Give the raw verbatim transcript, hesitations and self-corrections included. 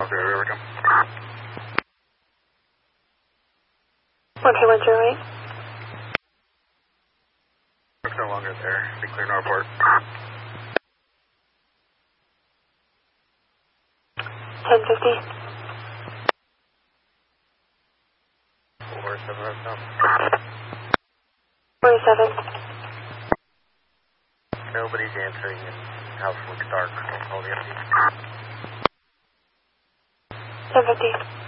Okay, here we go. one two one zero eight. It's no longer there. Be clear to our port. ten fifty. four seven right now. forty-seven. Nobody's answering and house looks dark. All the empty. ten fifty.